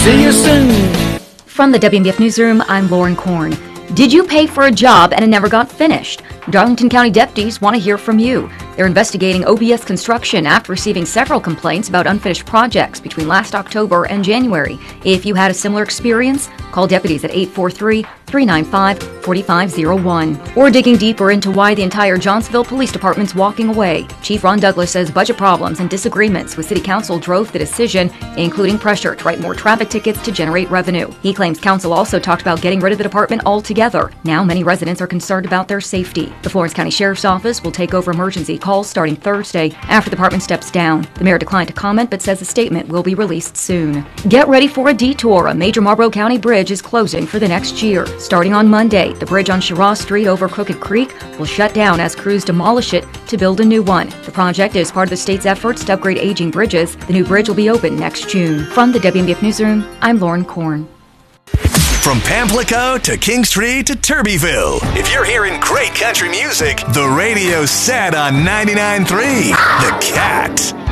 See you soon. From the WMBF Newsroom, I'm Lauren Korn. Did you pay for a job and it never got finished? Darlington County deputies want to hear from you. They're investigating OBS construction after receiving several complaints about unfinished projects between last October and January. If you had a similar experience, call deputies at 843-395-4501. We're digging deeper into why the entire Johnsonville Police Department's walking away. Chief Ron Douglas says budget problems and disagreements with City Council drove the decision, including pressure to write more traffic tickets to generate revenue. He claims Council also talked about getting rid of the department altogether. Now many residents are concerned about their safety. The Florence County Sheriff's Office will take over emergency calls starting Thursday after the department steps down. The mayor declined to comment but says a statement will be released soon. Get ready for a detour. A major Marlboro County bridge is closing for the next year. Starting on Monday, the bridge on Sherrah Street over Crooked Creek will shut down as crews demolish it to build a new one. The project is part of the state's efforts to upgrade aging bridges. The new bridge will be open next June. From the WMBF Newsroom, I'm Lauren Korn. From Pamplico to King Street to Turbyville. If you're hearing great country music, the radio's set on 99.3 The Cat.